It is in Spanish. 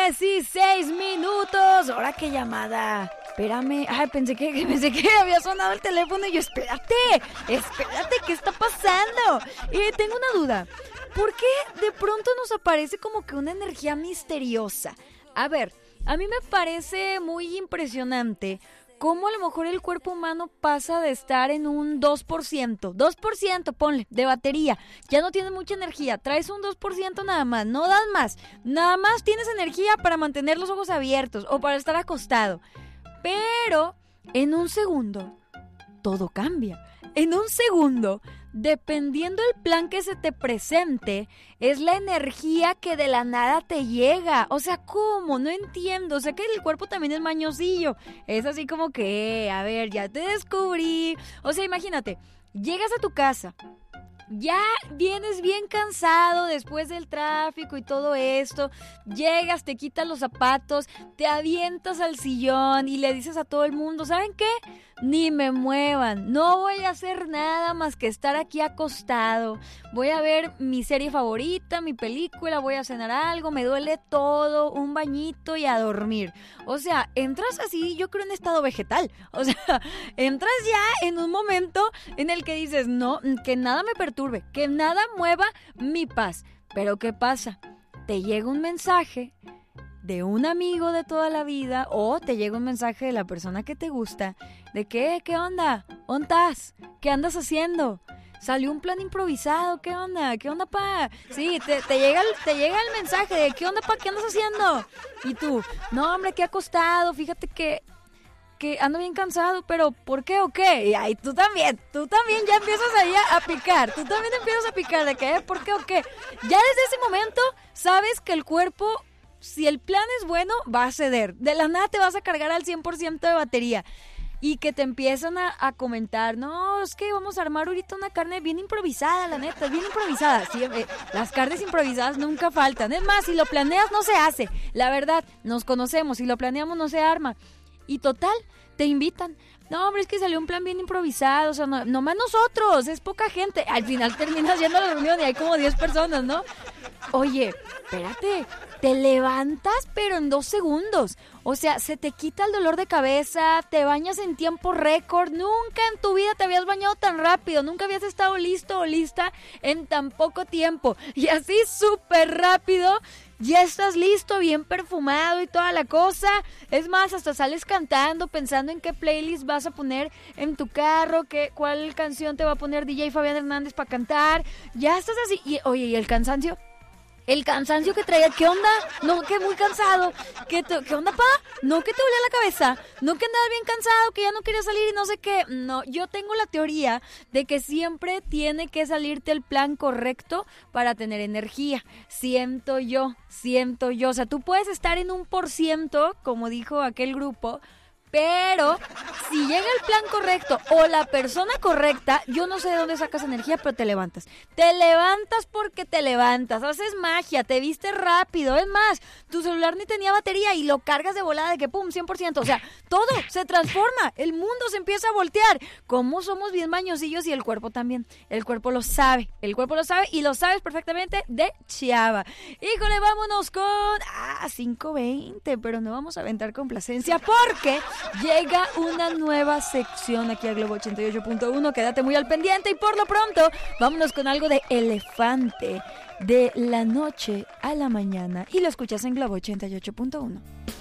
16 minutos. ¿Ahora qué llamada? Espérame. Ay, pensé que había sonado el teléfono y yo, espérate, ¿qué está pasando? Tengo una duda. ¿Por qué de pronto nos aparece como que una energía misteriosa? A ver, a mí me parece muy impresionante cómo a lo mejor el cuerpo humano pasa de estar en un 2%, ponle, de batería. Ya no tienes mucha energía, traes un 2% nada más, no das más. Nada más tienes energía para mantener los ojos abiertos o para estar acostado. Pero en un segundo, todo cambia. En un segundo, dependiendo del plan que se te presente, es la energía que de la nada te llega. O sea, ¿cómo? No entiendo. O sea, que el cuerpo también es mañosillo. Es así como que, a ver, ya te descubrí. O sea, imagínate, llegas a tu casa, ya vienes bien cansado después del tráfico y todo esto, llegas, te quitas los zapatos, te avientas al sillón y le dices a todo el mundo, ¿saben qué? Ni me muevan, no voy a hacer nada más que estar aquí acostado, voy a ver mi serie favorita, mi película, voy a cenar algo, me duele todo, un bañito y a dormir. O sea, entras así, yo creo en estado vegetal, o sea, entras ya en un momento en el que dices, no, que nada me perturbe, que nada mueva mi paz. Pero ¿qué pasa? Te llega un mensaje de un amigo de toda la vida o te llega un mensaje de la persona que te gusta de ¿qué onda? ¿Dónde estás? ¿Qué andas haciendo? Salió un plan improvisado, ¿qué onda? ¿Qué onda, pa? Sí, te llega el mensaje de ¿qué onda, pa? ¿Qué andas haciendo? Y tú, no, hombre, que acostado, fíjate que ando bien cansado, pero ¿por qué o qué? Y ahí tú también ya empiezas ahí a picar, tú también empiezas a picar de qué, ¿por qué o qué? Ya desde ese momento sabes que el cuerpo, si el plan es bueno, va a ceder. De la nada te vas a cargar al 100% de batería. Y que te empiezan a comentar, no, es que vamos a armar ahorita una carne bien improvisada, la neta, bien improvisada. Sí, las carnes improvisadas nunca faltan. Es más, si lo planeas no se hace. La verdad, nos conocemos, si lo planeamos no se arma. Y total, te invitan. No, hombre, es que salió un plan bien improvisado, o sea, no más nosotros, es poca gente. Al final terminas yendo a la reunión y hay como 10 personas, ¿no? Oye, espérate, te levantas pero en 2 segundos. O sea, se te quita el dolor de cabeza, te bañas en tiempo récord. Nunca en tu vida te habías bañado tan rápido, nunca habías estado listo o lista en tan poco tiempo. Y así súper rápido, ya estás listo, bien perfumado y toda la cosa. Es más, hasta sales cantando, pensando en qué playlist vas a poner en tu carro, cuál canción te va a poner DJ Fabián Hernández para cantar. Ya estás así. Y oye, ¿y el cansancio? El cansancio que traía, ¿qué onda? No, que muy cansado. ¿Qué onda, pa? No, que te dolía la cabeza. No, que andabas bien cansado, que ya no querías salir y no sé qué. No, yo tengo la teoría de que siempre tiene que salirte el plan correcto para tener energía. Siento yo. O sea, tú puedes estar en 1%, como dijo aquel grupo, pero si llega el plan correcto o la persona correcta, yo no sé de dónde sacas energía, pero te levantas. Te levantas porque te levantas, haces magia, te vistes rápido. Es más, tu celular ni tenía batería y lo cargas de volada de que pum, 100%. O sea, todo se transforma, el mundo se empieza a voltear. ¿Cómo somos bien mañosillos? Y el cuerpo también. El cuerpo lo sabe y lo sabes perfectamente de Chiava. Híjole, vámonos con 5:20, pero no vamos a aventar complacencia porque llega una nueva sección aquí a Globo 88.1. Quédate muy al pendiente y por lo pronto vámonos con algo de Elefante, de la noche a la mañana, y lo escuchas en Globo 88.1.